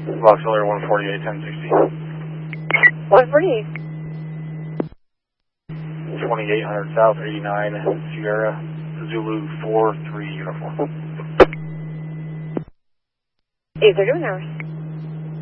Auxiliary 148, 1060. 148. 2800 South, 89 Sierra, Zulu 43 Uniform. 831 hours.